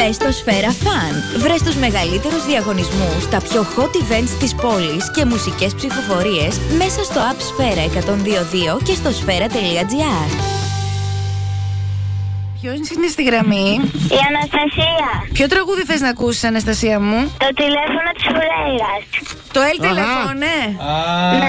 Μπες στο Σφαίρα Fun. Βρες τους μεγαλύτερους διαγωνισμούς, τα πιο hot events της πόλης και μουσικές ψηφοφορίες μέσα στο app Σφαίρα 102.2 και στο σφαίρα.gr. Ποιος είναι στη γραμμή? Η Αναστασία. Ποιο τραγούδι θες να ακούσεις, Αναστασία μου? Το τηλέφωνο της Φουρέιρας. Το τηλέφωνο, ναι. Ναι.